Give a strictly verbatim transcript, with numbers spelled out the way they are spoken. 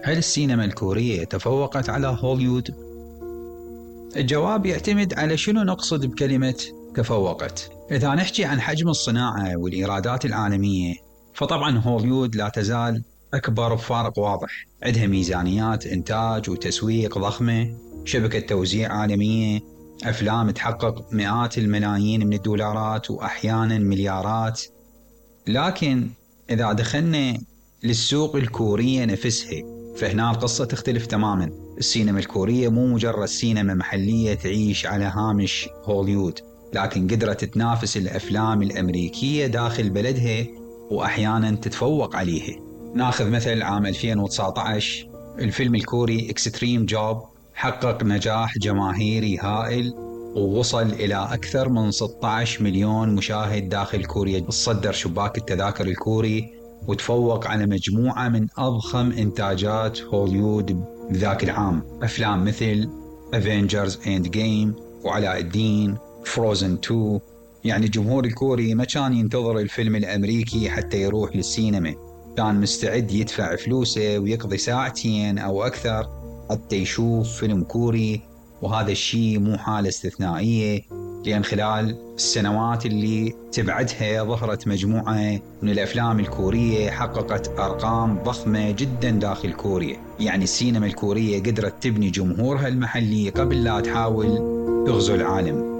هل السينما الكورية تفوقت على هوليوود؟ الجواب يعتمد على شنو نقصد بكلمة تفوقت. إذا نحكي عن حجم الصناعة والإيرادات العالمية، فطبعا هوليوود لا تزال أكبر بفارق واضح. عندها ميزانيات إنتاج وتسويق ضخمة، شبكة توزيع عالمية، أفلام تحقق مئات الملايين من الدولارات وأحيانا مليارات. لكن إذا دخلنا للسوق الكورية نفسها، فهنا القصة تختلف تماما. السينما الكورية مو مجرد سينما محلية تعيش على هامش هوليوود، لكن قدرت تنافس الأفلام الأمريكية داخل بلدها وأحيانا تتفوق عليها. ناخذ مثل عام ألفين وتسعة عشر، الفيلم الكوري إكستريم جوب حقق نجاح جماهيري هائل ووصل إلى أكثر من ستة عشر مليون مشاهد داخل كوريا. تصدر شباك التذاكر الكوري وتفوق على مجموعة من أضخم إنتاجات هوليوود بذاك العام، أفلام مثل أفينجرز إند جيم وعلاء الدين، فروزن اثنين. يعني الجمهور الكوري ما كان ينتظر الفيلم الأمريكي حتى يروح للسينما، كان مستعد يدفع فلوسه ويقضي ساعتين أو أكثر حتى يشوف فيلم كوري. وهذا الشيء مو حالة استثنائية، لأن خلال السنوات اللي تبعدها ظهرت مجموعة من الأفلام الكورية حققت أرقام ضخمة جدا داخل كوريا. يعني السينما الكورية قدرت تبني جمهورها المحلي قبل لا تحاول تغزو العالم.